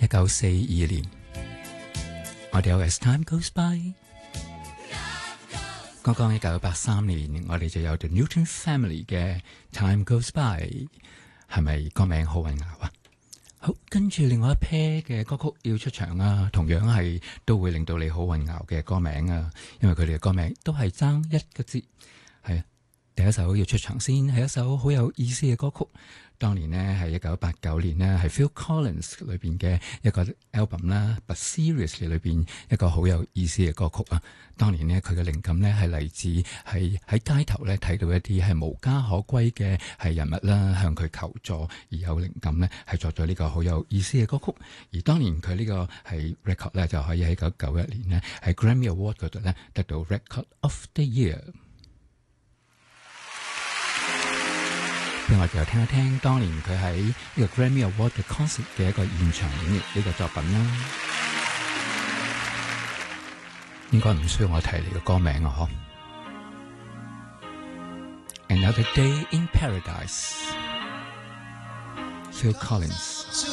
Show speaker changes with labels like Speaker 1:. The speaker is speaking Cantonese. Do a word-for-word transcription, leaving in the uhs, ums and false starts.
Speaker 1: 一九四二年，我哋有 As Time Goes By。剛剛一九八三年，我哋就有 The Newton Family 嘅 Time Goes By， 係咪歌名好混淆啊？好，跟住另外一 pair 嘅歌曲要出場啊，同樣係都會令到你好混淆嘅歌名啊，因為佢哋嘅歌名都係爭一個字，係啊。第一首要出場先，係一首好有意思嘅歌曲。當年呢係一九八九年呢係 Phil Collins 裏邊嘅一個 album 啦，But Seriously 裏邊一個好有意思嘅歌曲啊。當年呢，佢嘅靈感呢係嚟自係喺街頭咧睇到一啲係無家可歸嘅係人物啦，向佢求助而有靈感呢係作咗呢個好有意思嘅歌曲。而當年佢呢個係 record 咧就可以喺一九九一年呢喺 Grammy Award 嗰度咧得到 Record of the Year。俾我哋又聽一聽當年佢喺呢個 Grammy Award 嘅 concert 嘅一個現場演繹呢個作品啦。應該唔需要我提你嘅歌名啊，嗬。Another Day in Paradise， Phil Collins。